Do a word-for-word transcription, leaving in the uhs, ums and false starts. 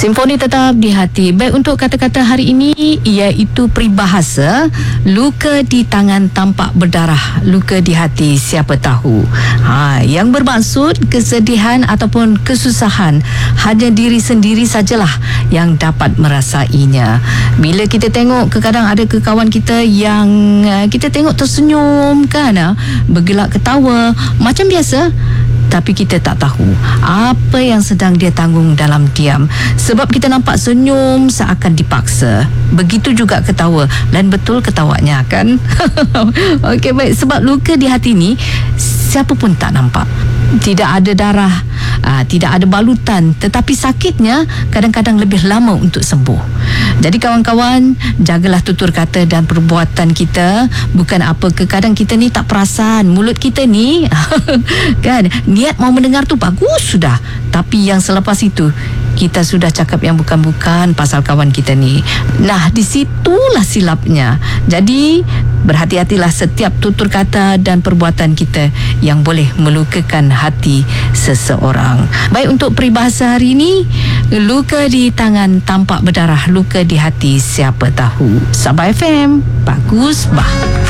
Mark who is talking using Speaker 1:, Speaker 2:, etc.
Speaker 1: Simfoni tetap di hati. Baik, untuk kata-kata hari ini iaitu peribahasa luka di tangan tampak berdarah, luka di hati siapa tahu. Ha, yang bermaksud kesedihan ataupun kesusahan hanya diri sendiri sajalah yang dapat merasainya. Bila kita tengok kadang ada ke kawan kita yang uh, kita tengok tersenyum kan, uh, bergelak ketawa macam biasa, tapi kita tak tahu apa yang sedang dia tanggung dalam diam. Sebab kita nampak senyum seakan dipaksa. Begitu juga ketawa. Dan betul ketawanya kan? Okey, baik. Sebab luka di hati ni siapa pun tak nampak. Tidak ada darah, aa, tidak ada balutan, tetapi sakitnya kadang-kadang lebih lama untuk sembuh. Jadi kawan-kawan, jagalah tutur kata dan perbuatan kita. Bukan apa ke, kadang kita ni tak perasan. Mulut kita ni kan, niat mau mendengar tu bagus sudah, tapi yang selepas itu kita sudah cakap yang bukan-bukan pasal kawan kita ni. Nah, di situlah silapnya. Jadi berhati-hatilah setiap tutur kata dan perbuatan kita yang boleh melukakan hati seseorang. Baik, untuk peribahasa hari ini, luka di tangan tampak berdarah, luka di hati siapa tahu. Sabah F M, bagus bah.